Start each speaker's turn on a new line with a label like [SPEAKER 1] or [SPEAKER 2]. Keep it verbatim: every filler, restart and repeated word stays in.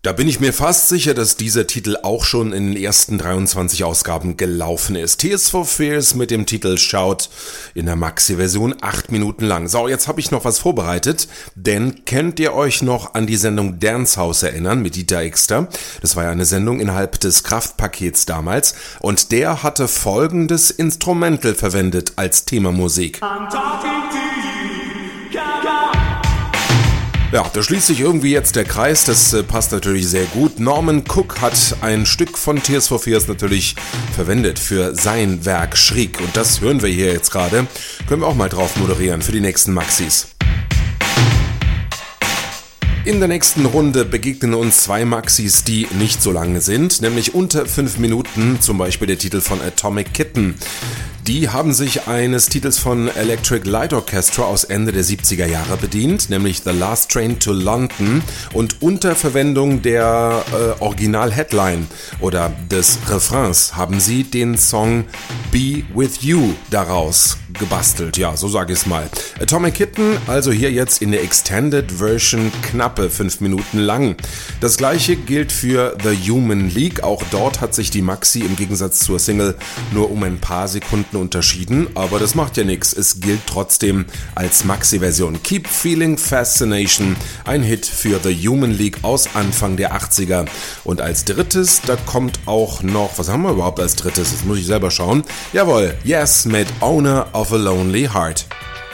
[SPEAKER 1] Da bin ich mir fast sicher, dass dieser Titel auch schon in den ersten dreiundzwanzig Ausgaben gelaufen ist. Tears for Fears mit dem Titel Shout in der Maxi-Version, acht Minuten lang. So, jetzt habe ich noch was vorbereitet, denn könnt ihr euch noch an die Sendung Dance House erinnern mit Dieter Exter? Das war ja eine Sendung innerhalb des Kraftpakets damals und der hatte folgendes Instrumental verwendet als Themamusik. I'm talking to you. Yeah, yeah. Ja, da schließt sich irgendwie jetzt der Kreis, das äh, passt natürlich sehr gut. Norman Cook hat ein Stück von Tears for Fears natürlich verwendet für sein Werk Shriek und das hören wir hier jetzt gerade. Können wir auch mal drauf moderieren für die nächsten Maxis. In der nächsten Runde begegnen uns zwei Maxis, die nicht so lange sind, nämlich unter fünf Minuten, zum Beispiel der Titel von Atomic Kitten. Die haben sich eines Titels von Electric Light Orchestra aus Ende der siebziger Jahre bedient, nämlich The Last Train to London, und unter Verwendung der äh, Original-Headline oder des Refrains haben sie den Song Be With You daraus gebastelt. Ja, so sage ich es mal. Atomic Kitten, also hier jetzt in der Extended Version, knappe fünf Minuten lang. Das gleiche gilt für The Human League. Auch dort hat sich die Maxi im Gegensatz zur Single nur um ein paar Sekunden unterschieden, aber das macht ja nichts. Es gilt trotzdem als Maxi-Version. Keep Feeling Fascination, ein Hit für The Human League aus Anfang der achtziger. Und als drittes, da kommt auch noch, was haben wir überhaupt als drittes? Das muss ich selber schauen. Jawohl, Yes mit Owner of a Lonely Heart.